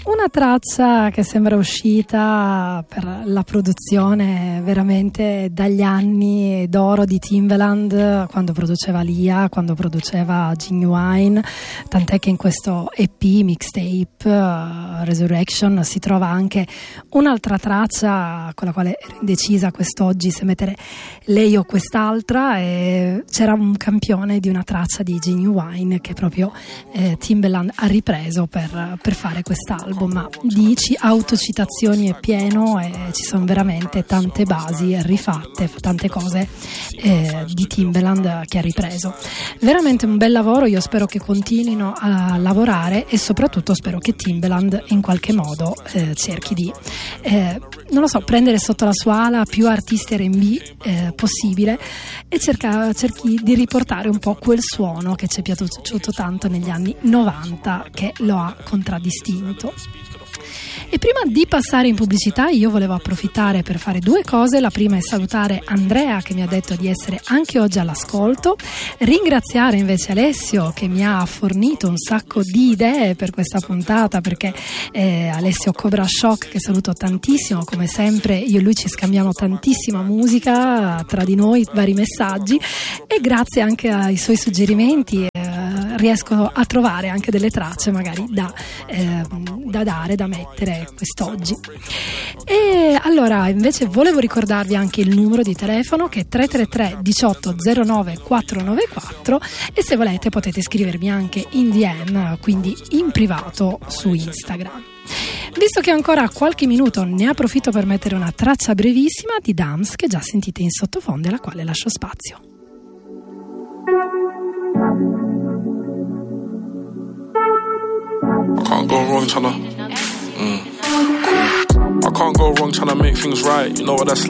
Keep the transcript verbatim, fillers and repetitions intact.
Una traccia che sembra uscita per la produzione veramente dagli anni d'oro di Timbaland, quando produceva Lia, quando produceva Ginuwine, tant'è che in questo E P mixtape uh, Resurrection si trova anche un'altra traccia con la quale ero indecisa quest'oggi se mettere lei o quest'altra, e c'era un campione di una traccia di Ginuwine che proprio eh, Timbaland ha ripreso per, per fare quest'album. Ma di autocitazioni è pieno e ci sono veramente tante basi rifatte, tante cose eh, di Timbaland che ha ripreso. Veramente un bel lavoro, io spero che continuino a lavorare e soprattutto spero che Timbaland in qualche modo eh, cerchi di eh, non lo so, prendere sotto la sua ala più artisti R and B eh, possibile e cerca, cerchi di riportare un po' quel suono che ci è piaciuto tanto negli anni novanta, che lo ha contraddistinto. E prima di passare in pubblicità io volevo approfittare per fare due cose. La prima è salutare Andrea, che mi ha detto di essere anche oggi all'ascolto, ringraziare invece Alessio, che mi ha fornito un sacco di idee per questa puntata, perché eh, Alessio Cobra Shock, che saluto tantissimo, come sempre io e lui ci scambiamo tantissima musica tra di noi, vari messaggi, e grazie anche ai suoi suggerimenti eh, riesco a trovare anche delle tracce magari da, eh, da dare, da mettere quest'oggi. E allora invece volevo ricordarvi anche il numero di telefono, che è tre tre tre diciotto zero nove quattrocentonovantaquattro, e se volete potete scrivermi anche in D M, quindi in privato su Instagram. Visto che ho ancora qualche minuto, ne approfitto per mettere una traccia brevissima di Dams che già sentite in sottofondo, alla quale lascio spazio. I can't go wrong tryna mm. I can't go wrong tryna make things right. You know what that's